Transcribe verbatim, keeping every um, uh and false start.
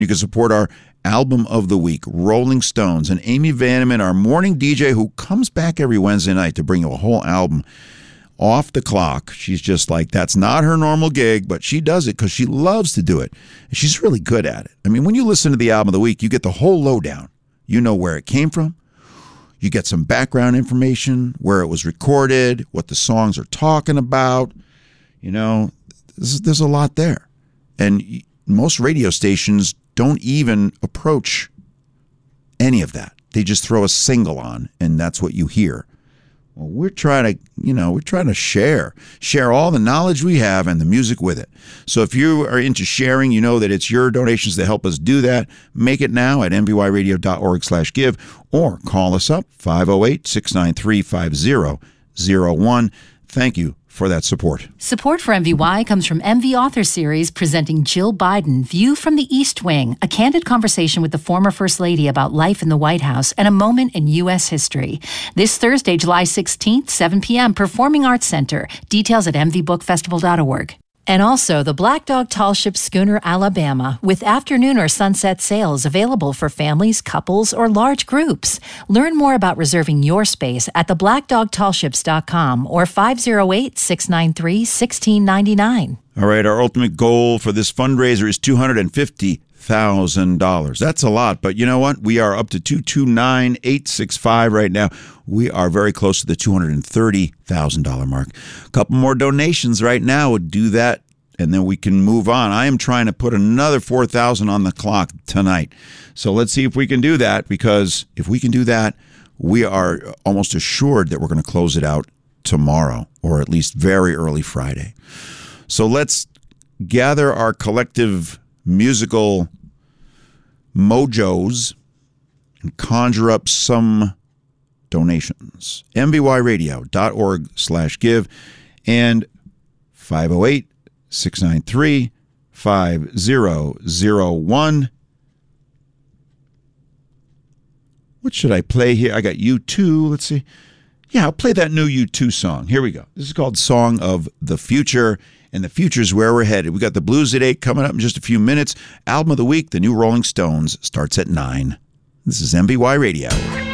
You can support our album of the week, Rolling Stones, and Amy Vanneman, our morning D J, who comes back every Wednesday night to bring you a whole album off the clock. She's just like, that's not her normal gig, but she does it because she loves to do it. And she's really good at it. I mean, when you listen to the album of the week, you get the whole lowdown. You know where it came from. You get some background information, where it was recorded, what the songs are talking about. You know, there's, there's a lot there. And most radio stations don't even approach any of that. They just throw a single on, and that's what you hear. Well, we're trying to, you know, we're trying to share, share all the knowledge we have and the music with it. So if you are into sharing, you know that it's your donations that help us do that. Make it now at m v y radio dot org slash give or call us up, five oh eight, six nine three, five oh oh one. Thank you for that support. Support for M V Y comes from M V Author Series presenting Jill Biden, View from the East Wing, a candid conversation with the former First Lady about life in the White House and a moment in U S history. This Thursday, July sixteenth, seven p.m., Performing Arts Center. Details at m v book festival dot org. And also the Black Dog Tall Ship Schooner Alabama with afternoon or sunset sails available for families, couples, or large groups. Learn more about reserving your space at the black dog tall ships dot com or five oh eight, six nine three, one six nine nine. All right, our ultimate goal for this fundraiser is two hundred fifty thousand dollars. That's a lot, but you know what? We are up to two hundred twenty-nine thousand eight hundred sixty-five right now. We are very close to the two hundred thirty thousand dollars mark. A couple more donations right now would do that, and then we can move on. I am trying to put another four thousand dollars on the clock tonight. So let's see if we can do that, because if we can do that, we are almost assured that we're going to close it out tomorrow, or at least very early Friday. So let's gather our collective musical mojos and conjure up some donations. m v y radio dot org slash give and five oh eight, six nine three, five oh oh one. What should I play here? I got U two. Let's see. Yeah, I'll play that new U two song. Here we go. This is called Song of the Future, and the future's where we're headed. We got the Blues at eight coming up in just a few minutes. Album of the week, the new Rolling Stones, starts at nine. This is M V Y Radio.